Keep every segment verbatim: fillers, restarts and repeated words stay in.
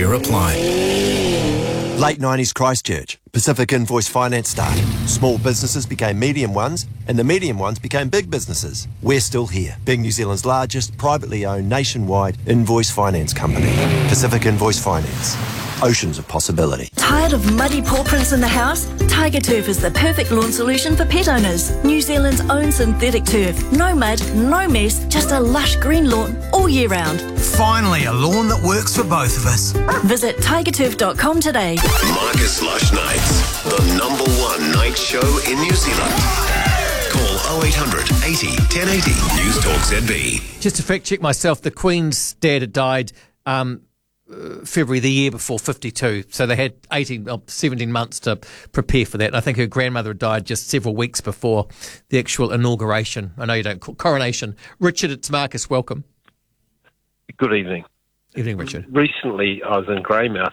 Fare apply. Late nineties Christchurch, Pacific Invoice Finance started. Small businesses became medium ones, and the medium ones became big businesses. We're still here, being New Zealand's largest privately owned nationwide invoice finance company. Pacific Invoice Finance. Oceans of possibility. Tired of muddy paw prints in the house? Tiger Turf is the perfect lawn solution for pet owners. New Zealand's own synthetic turf. No mud, no mess, just a lush green lawn all year round. Finally, a lawn that works for both of us. Visit tiger turf dot com today. Marcus Lush Nights, the number one night show in New Zealand. Call oh eight hundred eighty ten eighty. News Talk Z B. Just to fact check myself, the Queen's dad had died um, uh, February the year before, fifty-two. So they had eighteen, oh, seventeen months to prepare for that. And I think her grandmother had died just several weeks before the actual inauguration. I know you don't call coronation. Richard, it's Marcus. Welcome. Good evening. Evening, Richard. Recently, I was in Greymouth,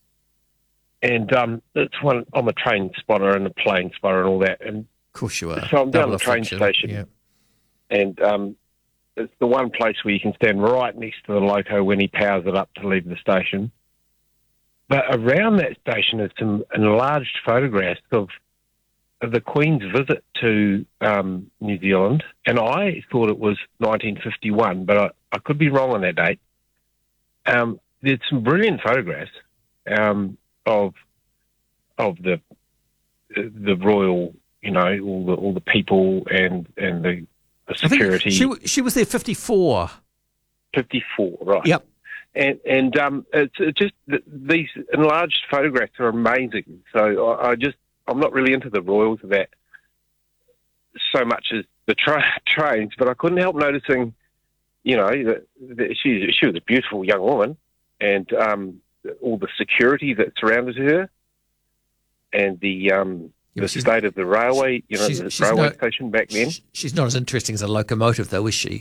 and um, it's one. I'm a train spotter and a plane spotter and all that. And of course you are. So I'm down Double the train affliction. station, Yeah. and um, it's the one place where you can stand right next to the loco when he powers it up to leave the station. But around that station is some enlarged photographs of, of the Queen's visit to um, New Zealand, and I thought it was nineteen fifty-one, but I, I could be wrong on that date. Um, there's some brilliant photographs um, of of the the royal, you know, all the all the people and and the, the security. She, she was there fifty-four. fifty-four, right? Yep. And and um, it's, it's just these enlarged photographs are amazing. So I, I just I'm not really into the royals of that so much as the tra- trains, but I couldn't help noticing, you know, that, that she she was a beautiful young woman, and um, all the security that surrounded her, and the um, Yeah, the she's- state of the railway, you know, she's- the she's railway no- station back then. She's not as interesting as a locomotive, though, is she?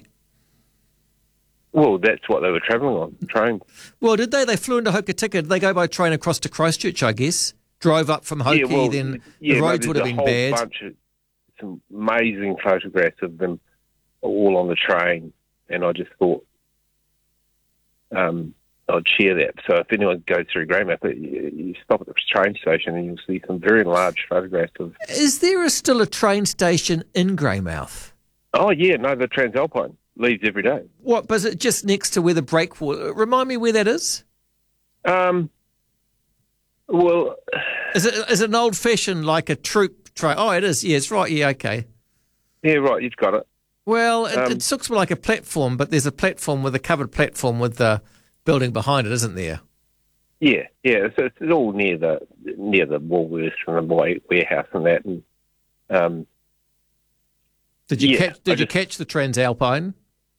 Well, that's what they were travelling on, trains. Well, did they? They flew into Hokitika. Did they go by train across to Christchurch, I guess? Drove up from Hoki, Yeah, well, then yeah, the no, roads there's would have a been whole bad. Bunch of, some amazing photographs of them all on the train, and I just thought um, I'd share that. So if anyone goes through Greymouth, you, you stop at the train station and you'll see some very large photographs of... Is there a, still a train station in Greymouth? Oh, yeah, no, the Transalpine leaves every day. What, but is it just next to where the breakwater... Remind me where that is? Um, well... Is it is it an old-fashioned, like a troop train? Oh, it is. Yeah, it's right. Yeah, okay. Yeah, right, you've got it. Well, it, Um, it looks like a platform, but there's a platform with a covered platform with the building behind it, isn't there? Yeah, yeah, so it's all near the near the Woolworths and the wa- warehouse and that. And um, Did you Yeah, catch? Did I you just- catch the Transalpine?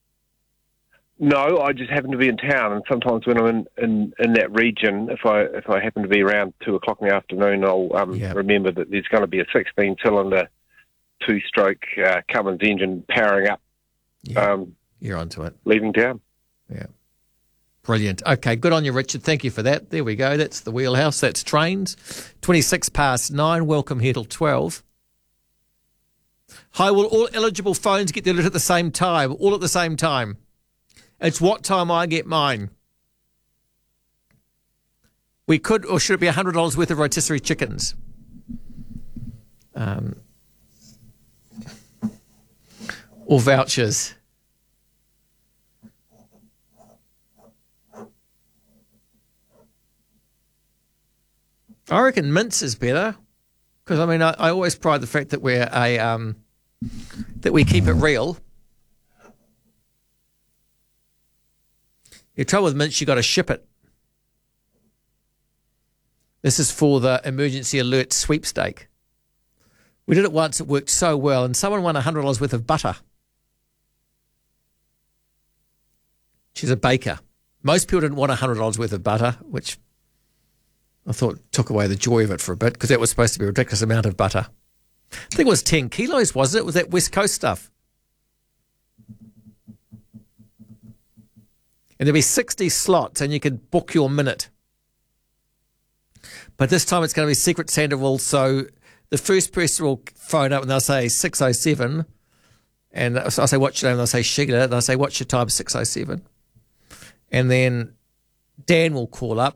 no, I just happen to be in town, and sometimes when I'm in, in, in that region, if I if I happen to be around two o'clock in the afternoon, I'll um, Yeah. remember that there's going to be a sixteen cylinder, two stroke uh, Cummins engine powering up, Yeah, um, you're onto it. leaving town. Yeah. Brilliant. Okay, good on you, Richard. Thank you for that. There we go. That's the wheelhouse. That's trains. twenty-six past nine. Welcome here till twelve. Hi, will all eligible phones get their lit at the same time? All at the same time. It's what time I get mine. We could, or should it be one hundred dollars worth of rotisserie chickens? Um, or vouchers. I reckon mince is better because I mean I, I always pride the fact that we're a um, that we keep it real. Your trouble with mince, you got to ship it. This is for the emergency alert sweepstake. We did it once; it worked so well, and someone won a hundred dollars worth of butter. She's a baker. Most people didn't want a hundred dollars worth of butter, which I thought took away the joy of it for a bit because that was supposed to be a ridiculous amount of butter. I think it was ten kilos, was it? It was that West Coast stuff. And there'll be sixty slots and you can book your minute. But this time it's going to be Secret Santa rules. So the first person will phone up and they'll say six oh seven. And I'll say, what's your name? They'll say Sheila. They'll say, what's your time? six oh seven. And then Dan will call up